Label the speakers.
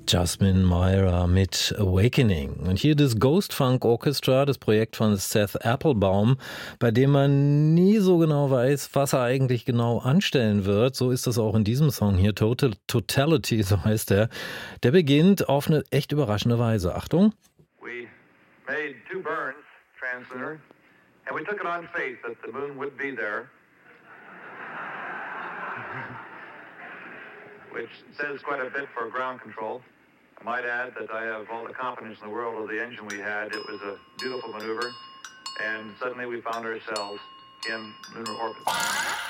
Speaker 1: Jasmine Myra mit Awakening. Und hier das Ghost Funk Orchestra, das Projekt von Seth Applebaum, bei dem man nie so genau weiß, was er eigentlich genau anstellen wird. So ist das auch in diesem Song hier, Totality, so heißt er. Der beginnt auf eine echt überraschende Weise. Achtung.
Speaker 2: We made 2 burns, trans-lunar, and we took it on faith that the moon would be there. Which says quite a bit for ground control. I might add that I have all the confidence in the world of the engine we had. It was a beautiful maneuver, and suddenly we found ourselves in lunar orbit.